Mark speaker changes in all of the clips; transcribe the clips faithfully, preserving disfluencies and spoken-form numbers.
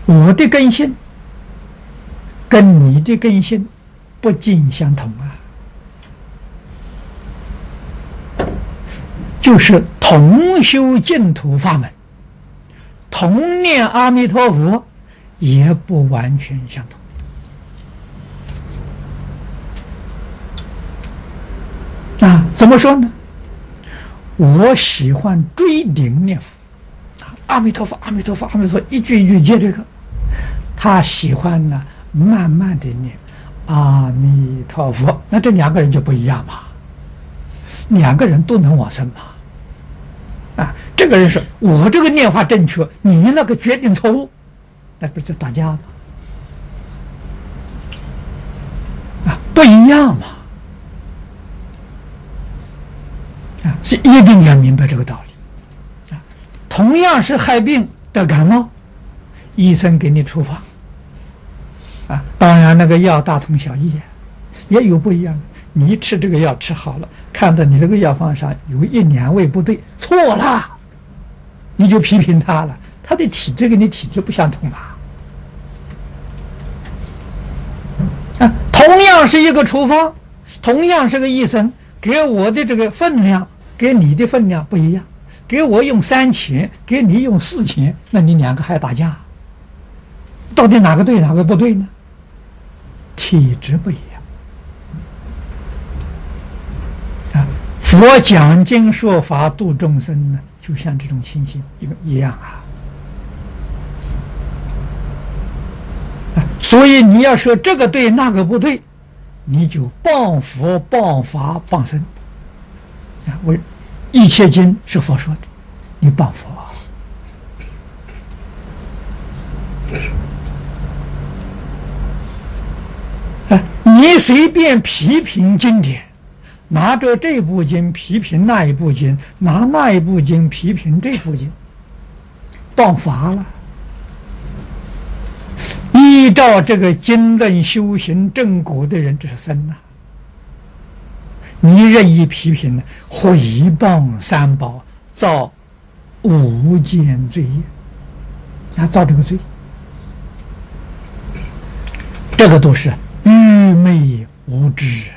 Speaker 1: 我的根性跟你的根性不尽相同啊，就是同修净土法门，同念阿弥陀佛，也不完全相同啊。怎么说呢？我喜欢追顶念佛，阿弥陀佛，阿弥陀佛，阿弥陀佛，一句一句接这个。他喜欢呢，慢慢的念阿弥陀佛。那这两个人就不一样嘛，两个人都能往生嘛。啊，这个人是我这个念法正确，你那个决定错误，那不是打架吗？啊，不一样嘛。啊，是一定要明白这个道理。啊，同样是害病得感冒，医生给你处方。啊，当然那个药大同小异，也有不一样的。你吃这个药吃好了，看到你这个药方上有一两味不对，错了，你就批评他了，他的体质跟你体质不相同吧？啊，同样是一个处方，同样是个医生，给我的这个分量跟你的分量不一样，给我用三钱，给你用四钱，那你两个还打架？到底哪个对哪个不对呢？体质不一样啊！佛讲经说法度众生呢，就像这种情形一个一样啊！啊，所以你要说这个对那个不对，你就谤佛谤法谤僧啊！我一切经是佛说的，你谤佛。你随便批评经典，拿着这部经批评那一部经，拿那一部经批评这部经，谤法了。依照这个经论修行正果的人，这是僧呐。你任意批评呢，毁谤三宝，造无间罪业，啊，造这个罪，这个都是愚昧无知。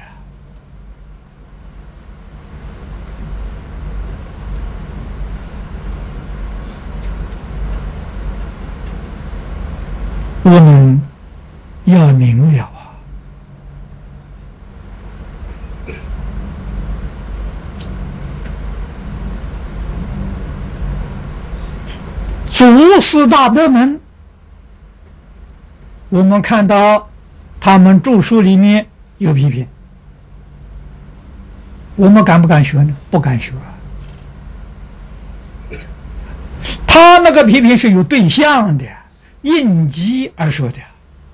Speaker 1: 我们要明了啊，祖师大德们，我们看到他们著书里面有批评，我们敢不敢学呢？不敢学。他那个批评是有对象的，应机而说的。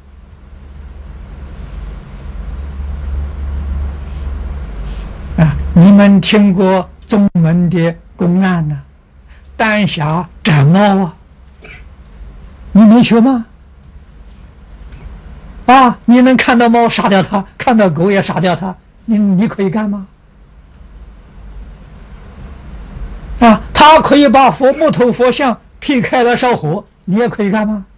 Speaker 1: 啊，你们听过宗门的公案呢？丹霞斩猫啊，你能学吗？啊，你能看到猫杀掉它，看到狗也杀掉它，你你可以干吗？啊，他可以把佛木头佛像劈开了烧火，你也可以干吗？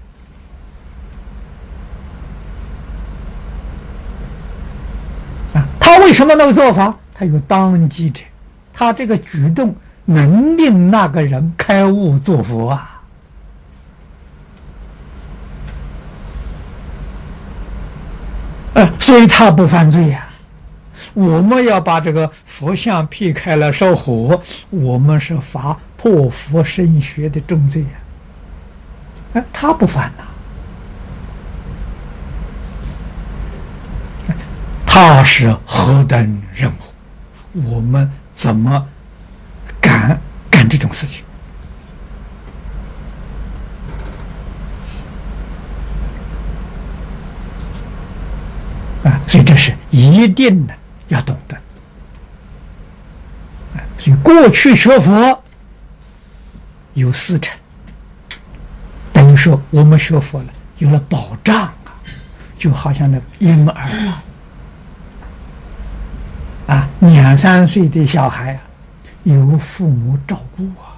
Speaker 1: 啊，他为什么那个做法？他有当机者，他这个举动能令那个人开悟做佛啊。呃，所以他不犯罪呀、啊。我们要把这个佛像劈开了烧火，我们是罚破佛身学的重罪呀、啊。哎，他不犯呐、啊，他是何等人物？我们怎么敢干这种事情？啊，所以这是一定的要懂得。啊，所以过去学佛有四成，等于说我们学佛了有了保障啊，就好像那个婴儿啊，啊两三岁的小孩啊，有父母照顾啊。